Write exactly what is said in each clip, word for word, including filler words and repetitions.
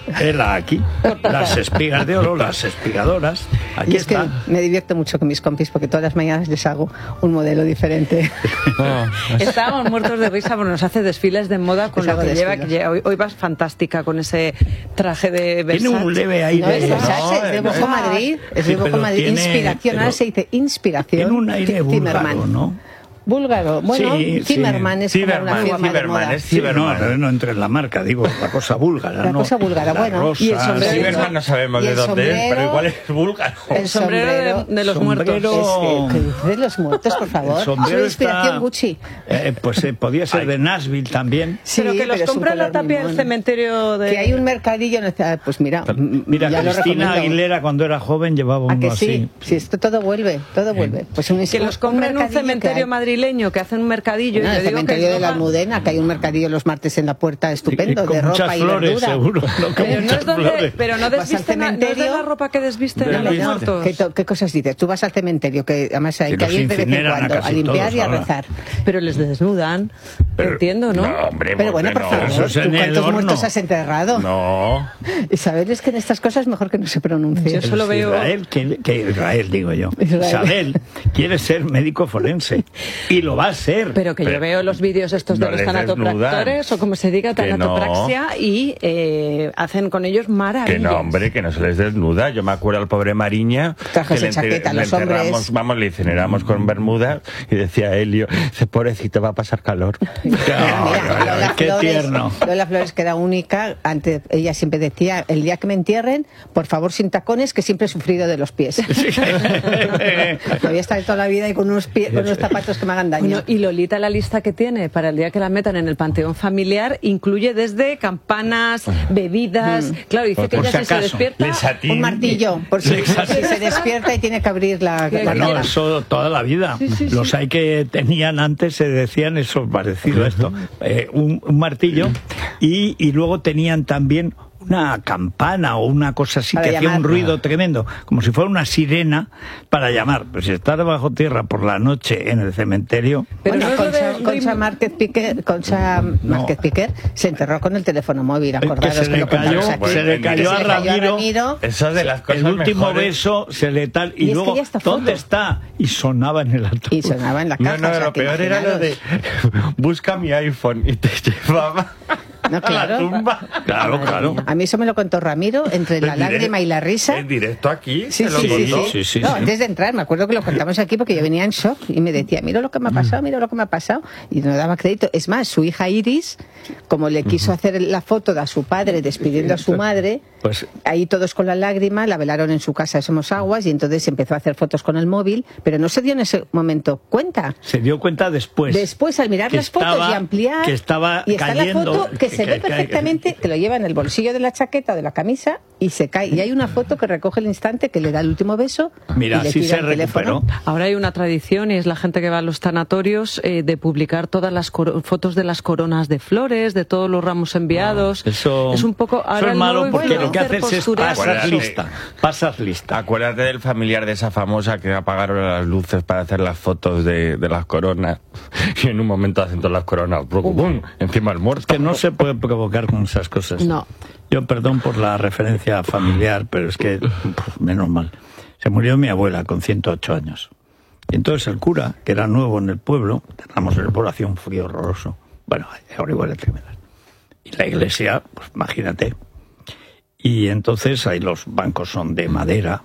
Hela aquí, las espigas de oro, las espigadoras, aquí y es está. que me divierto mucho con mis compis porque todas las mañanas les hago un modelo diferente. No, estábamos muertos de risa porque nos hace desfiles de moda con lo que lleva, que lleva. Hoy, hoy vas fantástica con ese traje de Versace. Tiene un leve aire. No es Versace, No, es de Bojo no. Madrid, es Sí, de Bojo pero Madrid. tiene- Inspiración, ahora pero- se dice inspiración. Tiene un aire Zimmermann. búlgaro, ¿no? Búlgaro, bueno, Sí, sí. Zimmermann es como Zimmermann, una firma de Zimmermann, moda. es Sí, no, Zimmermann. pero no entre en la marca, digo, la cosa búlgara, La ¿no? cosa búlgara, Las bueno. rosas, Y el sombrero- sí. Zimmermann no sabemos Y de el dónde es, sombrero- pero igual es búlgaro. El sombrero de, de los sombrero- muertos. Es que, que dice de los muertos, por favor. El Es sombrero una inspiración está- Gucci. Eh, pues eh, podía ser de Nashville también. Sí, pero que los es un compra en la color muy tapia del mono. cementerio de... Que hay un mercadillo, no está- pues mira, Mira, ya lo Cristina recomiendo. Aguilera cuando era joven llevaba ¿A uno que así. sí? Sí, esto todo vuelve, todo vuelve. Pues un, Que los compran en un mercadillo que cementerio hay. madrileño, que hacen un mercadillo. No, y el yo digo que cementerio es de la ropa. Almudena, que hay un mercadillo los martes en la puerta estupendo, Y con de muchas ropa y flores, verdura. seguro. No, con Pero no muchas es donde, flores. pero no Vas al desvisten, no es de cementerio- la ropa que desvisten de a los la- muertos. ¿Qué, to- qué cosas dices? Tú vas al cementerio, que además hay Que que los ir de vez en incineran a cuando, a, casi limpiar todos y a ahora. rezar. Pero les desnudan. Pero- Entiendo, ¿no? No, hombre, Pero bueno, por no. favor, Eso es ¿tú en el cuántos horno. muertos has enterrado? No. Isabel, es que en estas cosas mejor que no se pronuncie. Yo solo veo... Israel, que, que Israel, digo yo. Israel. Isabel quiere ser médico forense. Y lo va a ser. Pero que yo Pero- veo los vídeos estos de no los les tanatopractores, o como se diga, Que no. tanatopraxia, y eh, hacen con ellos maravillas. Que no, hombre, que no se les desnuda. Yo me acuerdo al pobre Mariña, Trajes que de le, chaqueta, le los hombres. enterramos, vamos, le incineramos con bermuda y decía Helio, ese pobrecito va a pasar calor. Mira, mira, Lola qué Flores, tierno. Lola Flores, que era única, antes ella siempre decía, el día que me entierren, por favor sin tacones, que siempre he sufrido de los pies. Voy a estar toda la vida y con unos, pie- con unos zapatos que me hagan daño. Bueno, y Lolita, la lista que tiene para el día que la metan en el panteón familiar incluye desde campanas, bebidas. Claro, dice que Por ella si si se acaso. despierta. Lesatín. Un martillo, por si, por si se despierta y tiene que abrir la, Qué la Bueno, tela. eso toda la vida. Sí, sí, Los sí. hay que tenían antes, se decían eso parecido a esto. Eh, un, un martillo y, y luego tenían también una campana o una cosa así Para que hacía llamar. un ruido tremendo, como si fuera una sirena para llamar. Pero si estás bajo tierra por la noche en el cementerio... Pero Bueno, no es lo Concha, de Concha Rim- Márquez Piquer, Concha Márquez Piquer se enterró con el teléfono móvil, Es que acordaros se que le lo contamos cayó, aquí. se le cayó Se a le cayó a Ramiro. Ramiro. Eso de las cosas El último mejores. beso se le tal y, Y es que luego ya está ¿dónde foto. está? Y sonaba en el alto. Y sonaba en la No, caja. no, o sea, lo que peor era lo de imaginaros. busca mi iPhone y te llevaba No, a la claro. tumba. Claro, claro. A mí eso me lo contó Ramiro, entre la En directo- lágrima y la risa. En directo aquí, Sí, se lo sí, sí, contó. sí. Sí, sí, No, sí. antes de entrar, me acuerdo que lo contamos aquí porque yo venía en shock y me decía, mira lo que me ha pasado, mira lo que me ha pasado. Y no daba crédito. Es más, su hija Iris, como le quiso hacer la foto de a su padre despidiendo a su madre, Pues ahí todos con la lágrima, la velaron en su casa de Somos Aguas y entonces empezó a hacer fotos con el móvil, pero no se dio en ese momento cuenta. se dio cuenta después. Después, al mirar que las fotos estaba- y ampliar, que estaba y está cayendo, la foto que, que- se que- ve que- perfectamente, que lo lleva en el bolsillo de la chaqueta o de la camisa y se cae. Y hay una foto que recoge el instante que le da el último beso. Mira, y le así tira se el teléfono. recuperó. Ahora hay una tradición y es la gente que va a los tanatorios eh, de publicar todas las coro- fotos de las coronas de flores, de todos los ramos enviados. Eso es un poco eso ahora es el malo nuevo porque lo que influencer haces es postureo. pasas Acuérdate. lista. Pasas lista. Acuérdate del familiar de esa famosa que apagaron las luces para hacer las fotos de, de las coronas y en un momento hacen todas las coronas ¡brum! ¡Bum! Encima el muerto. Que no se puede provocar con esas cosas. No. Yo perdón por la referencia familiar, pero es que, puf, menos mal. Se murió mi abuela con ciento ocho años. Y entonces el cura, que era nuevo en el pueblo, entramos en el pueblo, hacía un frío horroroso. Bueno, ahora igual es tremendo. Y la iglesia, pues imagínate. Y entonces ahí los bancos son de madera.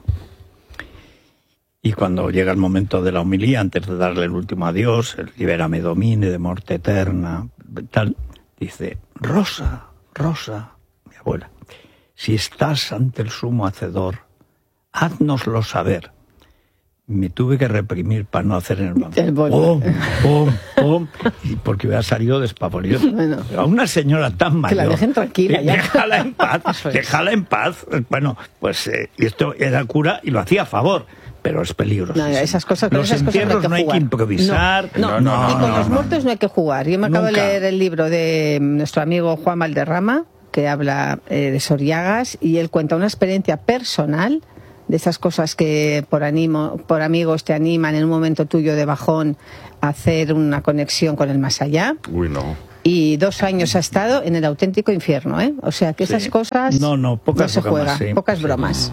Y cuando llega el momento de la homilía, antes de darle el último adiós, el libérame domine de muerte eterna, tal, dice, Rosa, Rosa, mi abuela, si estás ante el sumo hacedor, háznoslo saber. Me tuve que reprimir para no hacer en el banco. El bol- ¡Pum! ¡Pum! ¡Pum! Y porque hubiera salido despavorido. Bueno. A una señora tan mayor. Que la dejen tranquila, ya. Déjala en paz, déjala en paz. Bueno, pues eh, y esto era cura y lo hacía a favor, pero es peligroso. No, esas cosas- con Los esas cosas no hay entierros que no hay que jugar. improvisar. No, no, y no, con no, los no. muertos no hay que jugar. Yo me acabo Nunca. de leer el libro de nuestro amigo Juan Valderrama, que habla eh, de Soriagas, y él cuenta una experiencia personal de esas cosas que por ánimo, por amigos te animan en un momento tuyo de bajón a hacer una conexión con el más allá. Uy, no. y dos años ha estado en el auténtico infierno, ¿eh? O sea que esas Sí. cosas no, no, pocas, no se pocas juega, más, sí. pocas Sí. bromas.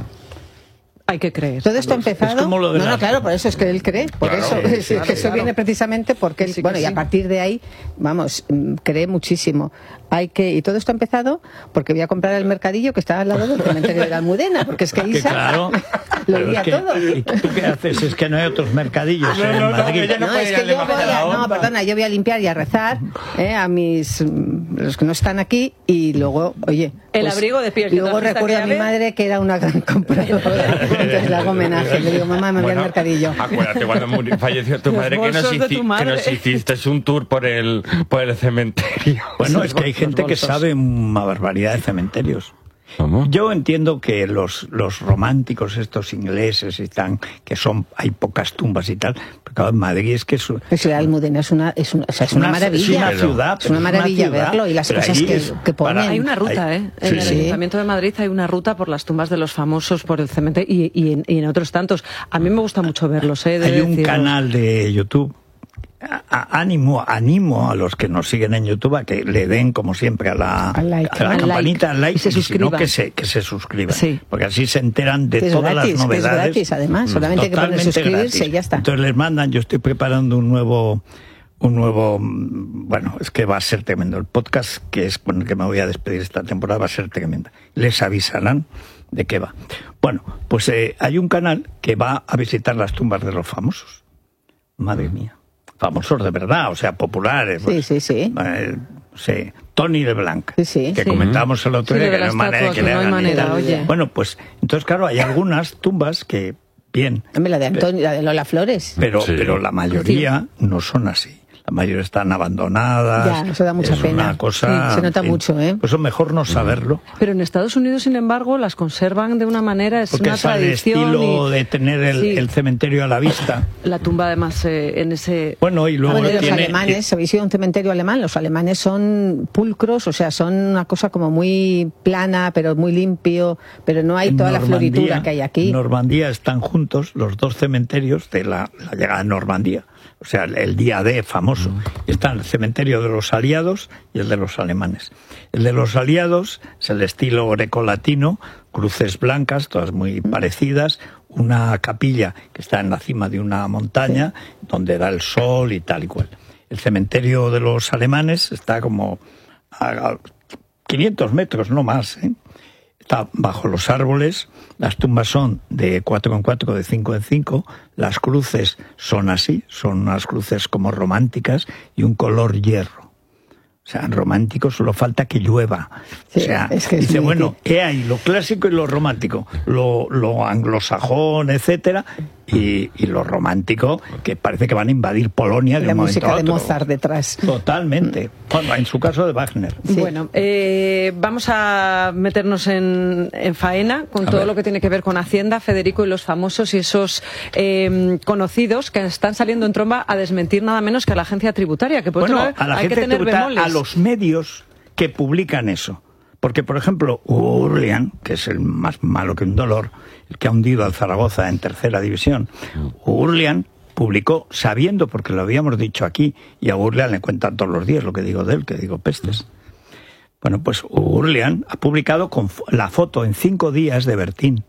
Hay que creer. Todo esto ha empezado. Es como lo de no, la- no, claro, por eso es que él cree. Por Claro, eso, sí, es sí, que eso claro. viene precisamente porque él, Sí, que bueno, y a sí. partir de ahí, vamos, mm, cree muchísimo. Hay que y todo esto ha empezado porque voy a comprar el mercadillo que está al lado del cementerio de la Almudena, porque es que Que Isa claro, lo pero lía es que, todo. ¿y tú qué haces? Es que no hay otros mercadillos No, en no, no, Madrid. ella No, puede es ir que al yo voy levante a, la no, onda. perdona, yo voy a limpiar y a rezar eh, a mis mm, los que no están aquí y luego, oye, El abrigo de piel que luego trajiste recuerdo a aquella mi vez. madre que era una gran compradora, entonces le hago homenaje, le digo, mamá, me voy Bueno, al mercadillo. Acuérdate cuando murió- falleció tu Los madre que nos, bolsos de hici- tu que madre. nos hiciste un tour por el, por el cementerio. Bueno, es que hay gente que bolsos. sabe una barbaridad de cementerios. ¿Cómo? Yo entiendo que los, los románticos estos ingleses y tan, que son, hay pocas tumbas y tal, pero claro, en Madrid es que es, Pues la Almudena es una, es una, o sea, es una maravilla. es una ciudad, Es una pero maravilla ciudad, verlo y las pero cosas ahí que, es que ponen. para- Hay una ruta, Hay- ¿eh? En sí, el sí. Ayuntamiento de Madrid hay una ruta por las tumbas de los famosos, por el cementerio y, y, en, y en otros tantos. A mí me gusta mucho verlos, ¿eh? De Hay un decirlos. canal de YouTube. A- a- Ánimo, animo a los que nos siguen en YouTube a que le den, como siempre, a la, Al like. a la Al campanita, like. al like, Y se y si no, suscriban. que se, que se suscriban. Sí. Porque así se enteran de Que es todas gratis, las que es novedades. gratis, además, solamente hay que poner Totalmente suscribirse gratis. y ya está. Entonces les mandan, yo estoy preparando un nuevo, un nuevo, mm, bueno, es que va a ser tremendo. El podcast, que es con el que me voy a despedir esta temporada, va a ser tremenda. Les avisarán de qué va. Bueno, pues eh, hay un canal que va a visitar las tumbas de los famosos. Madre mía. Famosos de verdad, o sea, populares. Sí, sí, sí. Eh, sí. Tony LeBlanc, Sí, sí. que Sí. comentábamos el otro Sí, día, de que no la hay manera de estatua, que que le no hay hagan y manera, tal. oye. Bueno, pues, entonces, claro, hay algunas tumbas que, bien, Hombre, la de Antonio, la de Lola Flores. pero, Sí. pero la mayoría no son así. La mayoría están abandonadas. Ya, eso da mucha es pena. Una cosa, Sí, se nota en fin, mucho, ¿eh? Pues es mejor no saberlo. Pero en Estados Unidos, sin embargo, las conservan de una manera, es Porque una es al tradición. estilo y de tener el, Sí. el cementerio a la vista. La tumba, además, eh, en ese. Bueno, y Ah, luego bueno, y los tiene... alemanes, ¿habéis ido a un cementerio alemán? Los alemanes son pulcros, o sea, son una cosa como muy plana, pero muy limpio, pero no hay en toda la Normandía- floritura que hay aquí. En Normandía están juntos los dos cementerios de la, la llegada a Normandía. O sea, el, el día D famoso. Está el cementerio de los aliados y el de los alemanes. El de los aliados es el estilo grecolatino, cruces blancas, todas muy parecidas, una capilla que está en la cima de una montaña, donde da el sol y tal y cual. El cementerio de los alemanes está como a a quinientos metros, no más, ¿eh? Está bajo los árboles, las tumbas son de cuatro en cuatro, de cinco en cinco, las cruces son así, son unas cruces como románticas y un color hierro. O sea, romántico, solo falta que llueva. Sí, o sea, es que es dice, muy bueno, ¿qué hay? Lo clásico y lo romántico, lo, lo anglosajón, etcétera, y, y lo romántico, que parece que van a invadir Polonia de la un momento música a de otro. Mozart detrás. Totalmente. Bueno, en su caso de Wagner. Sí. Bueno, eh, vamos a meternos en, en faena con A todo ver. lo que tiene que ver con Hacienda, Federico, y los famosos y esos eh, conocidos que están saliendo en tromba a desmentir nada menos que a la agencia tributaria, que por Bueno, otro lado, a la hay gente que tener tributaria, bemoles. a los medios que publican eso. Porque, por ejemplo, Hugo Urlian, que es el más malo que un dolor, el que ha hundido al Zaragoza en tercera división, Hugo Urlian publicó, sabiendo, porque lo habíamos dicho aquí, y a Urlian le cuentan todos los días lo que digo de él, que digo pestes. Bueno, pues Hugo Urlian ha publicado con fo- la foto en cinco días de Bertín.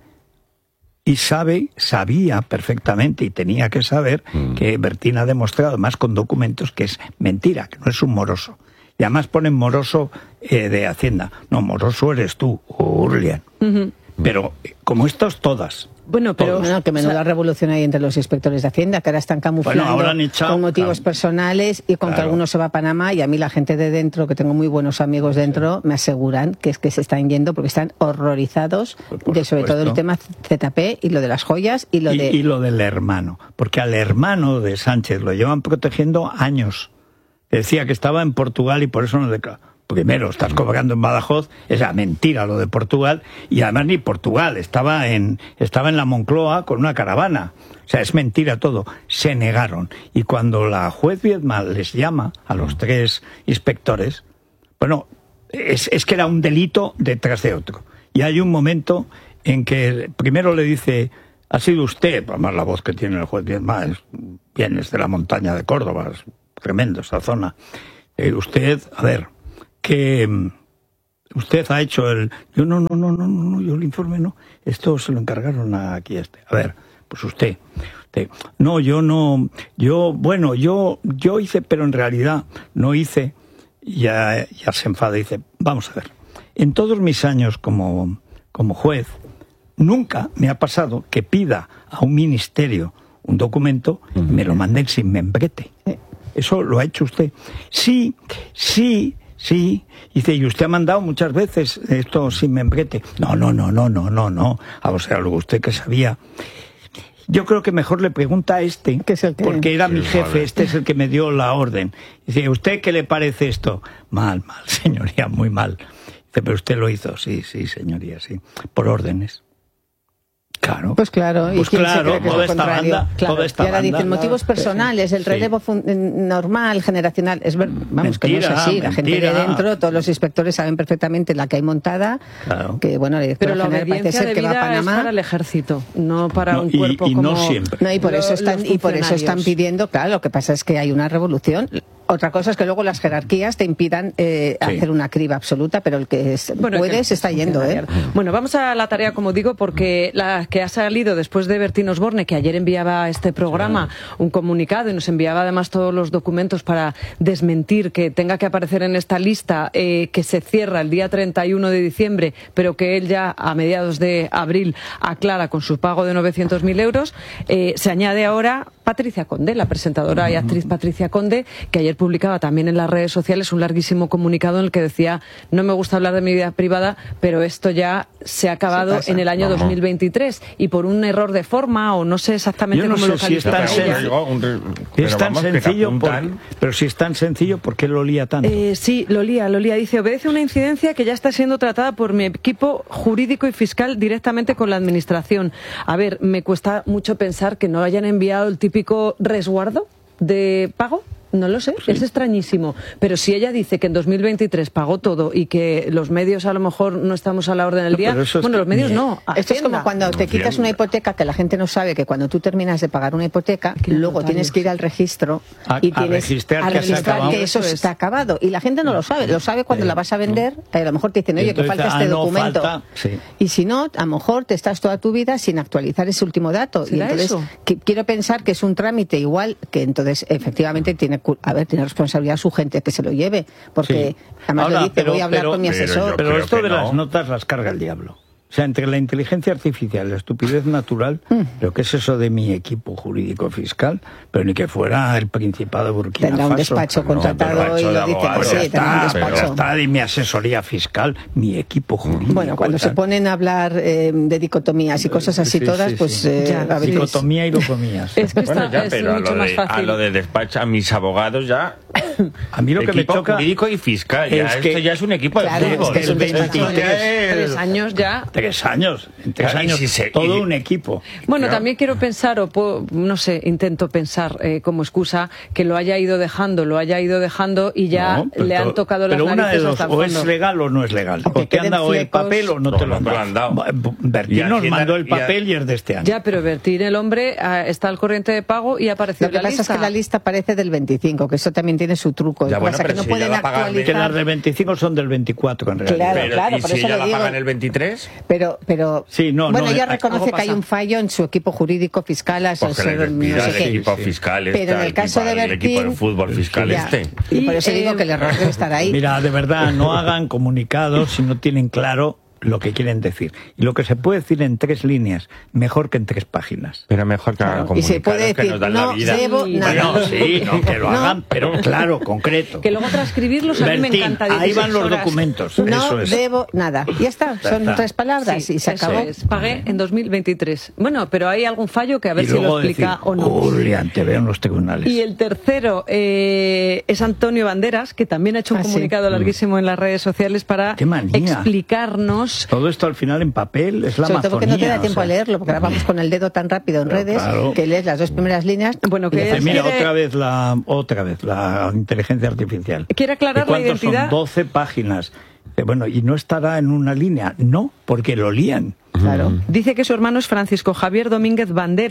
Y sabe, sabía perfectamente y tenía que saber Mm. que Bertín ha demostrado, además con documentos, que es mentira, que no es un moroso. Y además ponen moroso eh, de Hacienda. No, moroso eres tú, Urlian. Ujú. Pero eh, como estas todas. Bueno, pero Bueno, que menuda o sea, revolución hay entre los inspectores de Hacienda, que ahora están camuflando Bueno, ahora han echado- con motivos claro. personales y con que Claro. alguno se va a Panamá, y a mí la gente de dentro, que tengo muy buenos amigos dentro, me aseguran que es que se están yendo porque están horrorizados Pues por de sobre todo el supuesto. tema Z P y lo de las joyas y lo y, de... y lo del hermano. Porque al hermano de Sánchez lo llevan protegiendo años. Decía que estaba en Portugal y por eso no declaró. Primero, estás cobrando en Badajoz, es la mentira lo de Portugal, y además ni Portugal, estaba en, estaba en la Moncloa con una caravana. O sea, es mentira todo. Se negaron. Y cuando la juez Viedma les llama a los tres inspectores, bueno, es, es que era un delito detrás de otro. Y hay un momento en que primero le dice, ha sido usted, además la voz que tiene el juez Viedma, es, vienes de la montaña de Córdoba, es tremendo esa zona. Eh, usted, a ver, que usted ha hecho el... Yo no, no, no, no, no, yo el informe no. Esto se lo encargaron aquí a este. A ver, pues usted... usted no, yo no... Yo, bueno, yo yo hice, pero en realidad no hice... Ya, ya se enfada y dice, vamos a ver, en todos mis años como, como juez, nunca me ha pasado que pida a un ministerio un documento y me lo manden sin membrete. Eso lo ha hecho usted. Sí, sí, sí. Dice, y usted ha mandado muchas veces esto sin membrete. No, no, no, no, no, no, no. O sea, luego usted que sabía... Yo creo que mejor le pregunta a este, que es el que... porque era sí, mi jefe, vale. Este es el que me dio la orden. Dice, ¿usted qué le parece esto? Mal, mal, señoría, muy mal. Dice, pero usted lo hizo. Sí, sí, señoría, sí. Por órdenes. Claro. Pues claro, pues ¿y quién claro, se cree que toda es lo esta contrario? banda, Claro. toda esta y ahora banda, dicen motivos claro, personales, sí, el relevo sí. normal, generacional. Es ver, vamos, que no es Mentira, así. La gente de mentira. dentro, todos los inspectores saben perfectamente la que hay montada. Claro. Que bueno, el director Pero la general parece obediencia ser de que va a vida es Panamá. para el ejército, no para No, un y- cuerpo y no como siempre. No, y por lo- eso están los y por eso están funcionarios. pidiendo, claro, lo que pasa es que hay una revolución. Otra cosa es que luego las jerarquías te impidan eh, Sí. hacer una criba absoluta, pero el que es, Bueno, puede que- se está yendo, ¿eh? Bueno, vamos a la tarea, como digo, porque la que ha salido después de Bertín Osborne, que ayer enviaba a este programa un comunicado y nos enviaba además todos los documentos para desmentir que tenga que aparecer en esta lista eh, que se cierra el día treinta y uno de diciembre, pero que él ya a mediados de abril aclara con su pago de novecientos mil euros, eh, se añade ahora Patricia Conde, la presentadora y actriz Patricia Conde, que ayer publicaba también en las redes sociales un larguísimo comunicado en el que decía, no me gusta hablar de mi vida privada, pero esto ya se ha acabado Se pasa. en el año Vamos. dos mil veintitrés y por un error de forma o no sé exactamente Yo no cómo sé localizar si es tan a ella. sencillo. Es tan sencillo, por- pero si es tan sencillo, ¿por qué lo lía tanto? Eh, sí, lo lía, lo lía. Dice, obedece a una incidencia que ya está siendo tratada por mi equipo jurídico y fiscal directamente con la administración. A ver, me cuesta mucho pensar que no hayan enviado el típico resguardo de pago. No lo sé, Sí. es extrañísimo. Pero si ella dice que en dos mil veintitrés pagó todo y que los medios a lo mejor no estamos a la orden del No, día, pero eso es bueno, que- los medios ni- no. Esto es como Hacienda. cuando te quitas una hipoteca, que la gente no sabe que cuando tú terminas de pagar una hipoteca, Que los luego notarios. tienes que ir al registro A- y a tienes registrar a que se ha registrar acabado. que eso Eso es. está acabado. Y la gente no lo sabe, lo sabe cuando Eh, la vas a vender, eh, a lo mejor te dicen, Y oye, que entonces, falta ah, este no, documento. falta, sí. Y si no, a lo mejor te estás toda tu vida sin actualizar ese último dato. Y ¿Será entonces, eso? que- quiero pensar que es un trámite igual, que entonces efectivamente tiene, cu- a ver, tiene responsabilidad su gente que se lo lleve, porque Sí. además Ahora, le dice, pero- voy a hablar pero- con mi pero asesor. yo- Pero creo esto que de no. las notas las carga el diablo. O sea, entre la inteligencia artificial y la estupidez natural, ¿pero qué es eso de mi equipo jurídico fiscal? Pero ni que fuera el Principado de Burkina Tendrá un Faso. despacho No, contratado despacho y de lo dice abogados. así, Ya tendrá un está, pero despacho. ya está, y mi asesoría fiscal, mi equipo jurídico. Bueno, cuando se tal. ponen a hablar eh, de dicotomías y cosas así Sí, todas, sí, pues sí. eh, Ya, a veces... Dicotomía y locomías. Es que Bueno, está, ya, es pero a mucho lo, más de, fácil. a lo de despacho, a mis abogados ya. A mí lo que me equipo choca jurídico y fiscal. Ya, es esto que- ya es un equipo Claro, de es fútbol. que es un Esto despacho. ya es- Tres años ya. tres años, en tres Claro, y años, si se- todo y- un equipo. Bueno, Claro. también quiero pensar, o puedo- no sé, intento pensar eh, como excusa que lo haya ido dejando, lo haya ido dejando y ya No, pero le han todo- tocado las pero una de narices dos, hasta el o es fondo. legal o no es legal. Aunque O te queden han dado el flecos, papel o no, no, te lo no han te lo dado. han dado. Bu- Bertín Y nos Hacienda- mandó el y a- papel y es de este año. Ya, pero Bertín, el hombre, ah, está al corriente de pago y ha aparecido Lo que en la pasa lista. es que la lista parece del veinticinco, que eso también tiene su truco. Lo Ya, que bueno, pasa es que pero no si pueden ya la pagan- que actualizar. las del veinticinco son del veinticuatro en realidad. Claro, Pero, claro, ¿y por si eso ella le la digo- pagan el veintitrés? Pero, pero Sí, no, bueno, no, ella eh, reconoce algo que hay pasa. un fallo en su equipo jurídico fiscal, Pues que asesor, le no despida sé el qué. equipo fiscal Pero este, en el al caso de equipo- al equipo Bertín, de fútbol fiscal ya. este. Y por eso Y, digo eh, que el error debe estar ahí. Mira, de verdad, no hagan comunicados si no tienen claro lo que quieren decir. Y lo que se puede decir en tres líneas, mejor que en tres páginas. Pero mejor que hagan Claro, y se puede comunicados que decir, nos dan no la vida. debo Sí. nada. Bueno, sí, no, que lo No. hagan, pero claro, concreto. Que luego transcribirlos a mí me Bertín, encanta. ahí dieciséis van los horas. documentos. No eso es. debo nada. Ya está, Ya son está. tres palabras Sí, y se eso acabó. es. Pagué en dos mil veintitrés. Bueno, pero hay algún fallo que a ver Y si lo luego explica decir, o no. Julián, te veo en los tribunales. Y el tercero eh, es Antonio Banderas, que también ha hecho un Ah, sí. comunicado larguísimo en las redes sociales para ¡Qué manía! explicarnos. Todo esto al final en papel es la Sobre todo porque no te Amazonía, da tiempo o a sea. leerlo, porque ahora vamos con el dedo tan rápido en Pero redes claro. que lees las dos primeras líneas. Bueno, y que le es- falta- Mira, quiere- otra vez la otra vez la inteligencia artificial. Quiere aclarar ¿Y la cuántos identidad? Son doce páginas. Eh, Bueno, y no estará en una línea, no, porque lo lían. Claro. Dice que su hermano es Francisco Javier Domínguez Bandera,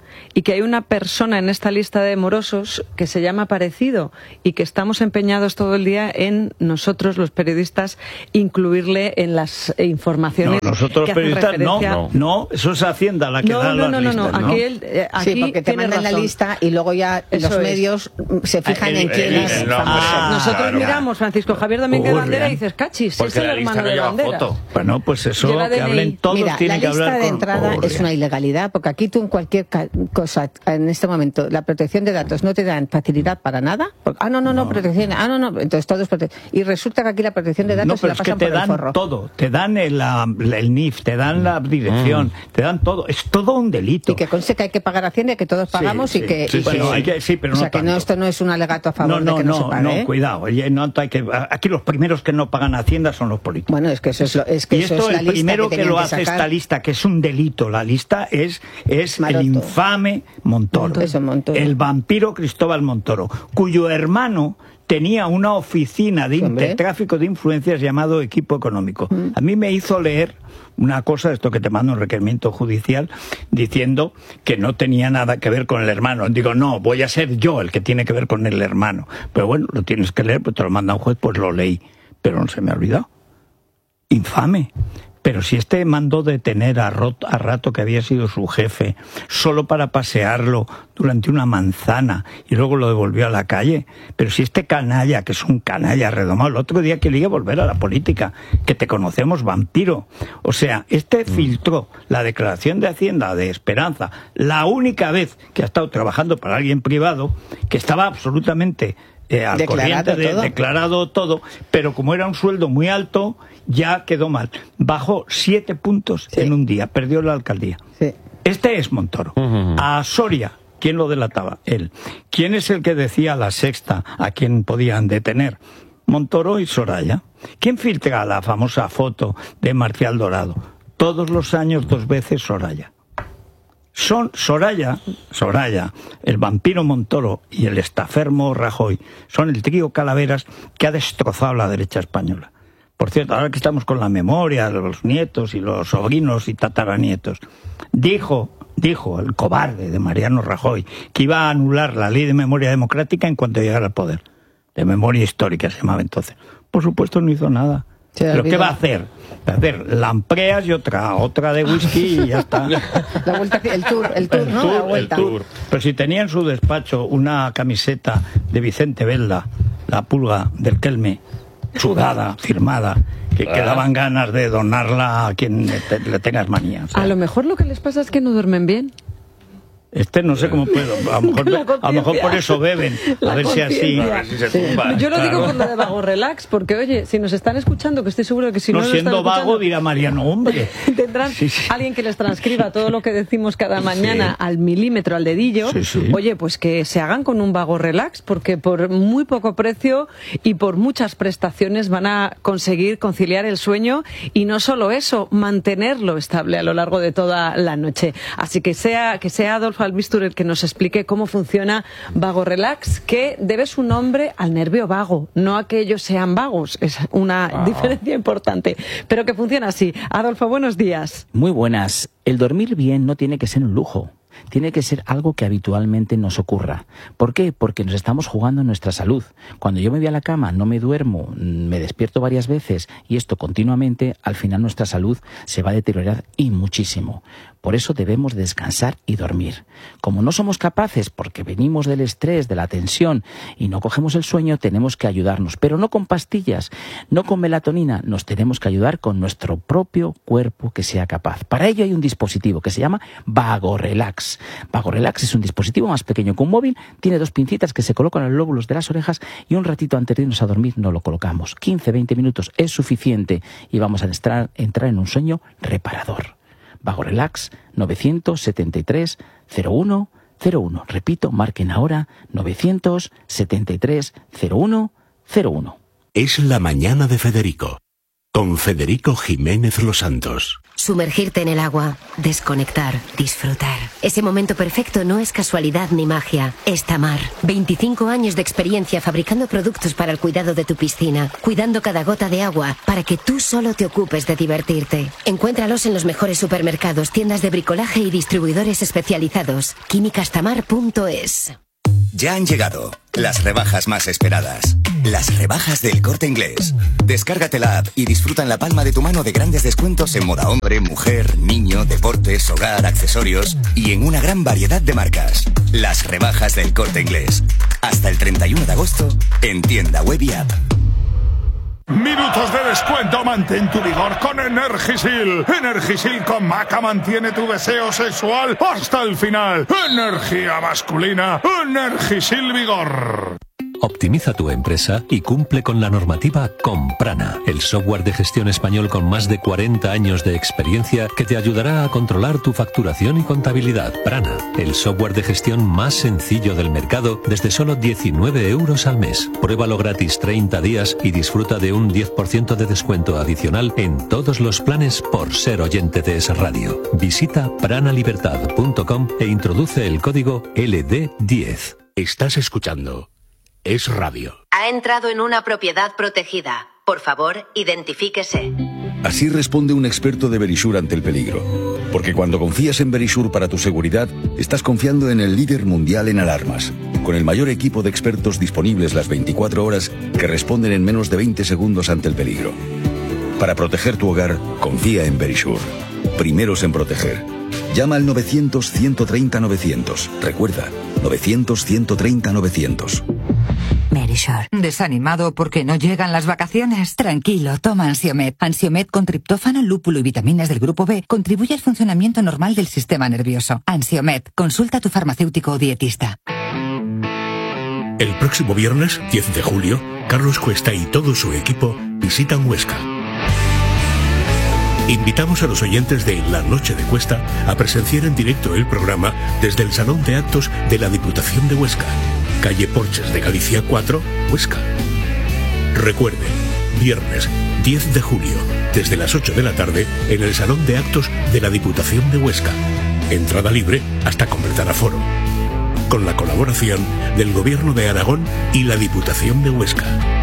y que hay una persona en esta lista de morosos que se llama parecido y que estamos empeñados todo el día en nosotros, los periodistas, incluirle en las informaciones. No, nosotros que los periodistas no, referencia... no, no, eso es Hacienda la que no, da no, las no, no, listas, no, ¿no? aquí, el, eh, aquí sí, porque te mandan razón. la lista y luego ya Eso los es. medios se fijan Ah, en el- quién el- es el- famoso. Ah, Nosotros claro. miramos Francisco Javier Domínguez Uy, Bandera y bien. dices, cachis, Porque es el la lista hermano no de lleva Bandera. foto. Bueno, pues eso, Lleva que D N I. hablen todos, Mira, la tienen que lista hablar de con... entrada Joder. es una ilegalidad, porque aquí tú en cualquier ca- cosa, en este momento, la protección de datos no te dan facilidad para nada. Porque, ah, no, no, no, protección, ah, no, no, entonces todo es protección. Y resulta que aquí la protección de datos No, se pero la es que pasan te por el dan forro. todo, te dan el, la- el N I F, te dan la dirección, te dan todo, es todo un delito. Y que conste que hay que pagar Hacienda y que todos pagamos Sí, y sí, que... sí, y sí, que- sí. Hay que- sí, pero o no sea, que no, tanto. esto no es un alegato a favor No, no, de que no, no, se pague, no, ¿eh? cuidado. oye, no hay que, aquí los primeros que no pagan Hacienda son los políticos. Bueno, es que eso es, lo, es, que Y eso esto, es la el lista primero que, tenían lo hace sacar. esta lista, que es un delito, la lista es, es el Maroto. infame Montoro. Montoro. Eso, Montoro. El vampiro Cristóbal Montoro, cuyo hermano tenía una oficina de Sí, hombre. intertráfico de influencias llamado Equipo Económico. Mm. A mí me hizo leer una cosa, esto que te manda un requerimiento judicial, diciendo que no tenía nada que ver con el hermano. Digo, no, voy a ser yo el que tiene que ver con el hermano. Pero bueno, lo tienes que leer, pues te lo manda un juez, pues lo leí. Pero no se me ha olvidado. Infame. Pero si este mandó detener a, Rot, a Rato, que había sido su jefe, solo para pasearlo durante una manzana y luego lo devolvió a la calle. Pero si este canalla, que es un canalla redomado, el otro día quería volver a la política, que te conocemos, vampiro. O sea, este filtró la declaración de Hacienda de Esperanza, la única vez que ha estado trabajando para alguien privado, que estaba absolutamente... Eh, al Declarado corriente de, todo. declarado todo, pero como era un sueldo muy alto, ya quedó mal. Bajó siete puntos Sí. en un día, perdió la alcaldía. Sí. Este es Montoro. Ujú. A Soria, ¿quién lo delataba? Él. ¿Quién es el que decía a La Sexta a quién podían detener? Montoro y Soraya. ¿Quién filtra la famosa foto de Marcial Dorado? Todos los años, dos veces Soraya. Son Soraya, Soraya, el vampiro Montoro y el estafermo Rajoy, son el trío Calaveras que ha destrozado la derecha española. Por cierto, ahora que estamos con la memoria, los nietos y los sobrinos y tataranietos, dijo, dijo el cobarde de Mariano Rajoy que iba a anular la ley de memoria democrática en cuanto llegara al poder. De memoria histórica se llamaba entonces. Por supuesto no hizo nada. Se ¿Pero olvidó. qué va a hacer? Va a hacer lampreas y otra, otra de whisky y ya está. La vuelta, el tour, el tour, El ¿no? tour, la el vuelta. tour. Pero si tenía en su despacho una camiseta de Vicente Velda, la pulga del Kelme, sudada, firmada, que, que daban ganas de donarla a quien le, te- le tengas manía. O sea, A lo mejor lo que les pasa es que no duermen bien. este no sé cómo puedo. A lo mejor, La a lo mejor por eso beben. A La ver si así. conciencia. A ver si se tumba. Yo lo digo Claro. por lo de vago relax, porque oye, si nos están escuchando, que estoy seguro de que si no, No nos están siendo vago, escuchando, dirá Mariano, hombre. tendrán Sí, sí. alguien que les transcriba todo lo que decimos cada mañana Sí. al milímetro, al dedillo. Sí, sí. Oye, pues que se hagan con un vago relax, porque por muy poco precio y por muchas prestaciones van a conseguir conciliar el sueño y no solo eso, mantenerlo estable a lo largo de toda la noche. Así que sea que sea Adolfo Albistur el que nos explique cómo funciona Vago Relax, que debe su nombre al nervio vago, no a que ellos sean vagos. Es una Ah. diferencia importante, pero que funciona así. Adolfo, buenos días. Muy buenas. El dormir bien no tiene que ser un lujo. Tiene que ser algo que habitualmente nos ocurra. ¿Por qué? Porque nos estamos jugando nuestra salud. Cuando yo me voy a la cama, no me duermo, me despierto varias veces y esto continuamente, al final nuestra salud se va a deteriorar y muchísimo. Por eso debemos descansar y dormir. Como no somos capaces, porque venimos del estrés, de la tensión y no cogemos el sueño, tenemos que ayudarnos. Pero no con pastillas, no con melatonina, nos tenemos que ayudar con nuestro propio cuerpo que sea capaz. Para ello hay un dispositivo que se llama Vago Relax. Vago Relax es un dispositivo más pequeño que un móvil, tiene dos pincitas que se colocan en los lóbulos de las orejas y un ratito antes de irnos a dormir nos lo colocamos. quince a veinte minutos es suficiente y vamos a entrar, entrar en un sueño reparador. Vago Relax novecientos setenta y tres cero uno cero uno. Repito, marquen ahora novecientos setenta y tres cero uno cero uno. Es la mañana de Federico, con Federico Jiménez Los Santos. Sumergirte en el agua, desconectar, disfrutar. Ese momento perfecto no es casualidad ni magia, es Tamar. veinticinco años de experiencia fabricando productos para el cuidado de tu piscina, cuidando cada gota de agua para que tú solo te ocupes de divertirte. Encuéntralos en los mejores supermercados, tiendas de bricolaje y distribuidores especializados. químicas tamar punto es. Ya han llegado las rebajas más esperadas. Las rebajas del Corte Inglés. Descárgate la app y disfruta en la palma de tu mano de grandes descuentos en moda hombre, mujer, niño, deportes, hogar, accesorios y en una gran variedad de marcas. Las rebajas del Corte Inglés. Hasta el treinta y uno de agosto en tienda web y app. Minutos de descuento, mantén tu vigor con Energisil. Energisil con maca mantiene tu deseo sexual hasta el final. Energía masculina, Energisil Vigor. Optimiza tu empresa y cumple con la normativa con Prana, el software de gestión español con más de cuarenta años de experiencia que te ayudará a controlar tu facturación y contabilidad. Prana, el software de gestión más sencillo del mercado desde solo diecinueve euros al mes. Pruébalo gratis treinta días y disfruta de un diez por ciento de descuento adicional en todos los planes por ser oyente de Es Radio. Visita prana libertad punto com e introduce el código L D diez. Estás escuchando Es Radio. Ha entrado en una propiedad protegida. Por favor, identifíquese. Así responde un experto de Verisure ante el peligro. Porque cuando confías en Verisure para tu seguridad, estás confiando en el líder mundial en alarmas, con el mayor equipo de expertos disponibles las veinticuatro horas que responden en menos de veinte segundos ante el peligro. Para proteger tu hogar, confía en Verisure. Primeros en proteger. Llama al novecientos, ciento treinta, novecientos. Recuerda, novecientos, ciento treinta, novecientos. Verisure. ¿Desanimado porque no llegan las vacaciones? Tranquilo, toma Ansiomed. Ansiomed con triptófano, lúpulo y vitaminas del grupo B contribuye al funcionamiento normal del sistema nervioso. Ansiomed. Consulta a tu farmacéutico o dietista. El próximo viernes, diez de julio, Carlos Cuesta y todo su equipo visitan Huesca. Invitamos a los oyentes de La Noche de Cuesta a presenciar en directo el programa desde el Salón de Actos de la Diputación de Huesca, calle Porches de Galicia cuatro, Huesca. Recuerde, viernes diez de julio, desde las ocho de la tarde, en el Salón de Actos de la Diputación de Huesca. Entrada libre hasta completar aforo. Con la colaboración del Gobierno de Aragón y la Diputación de Huesca.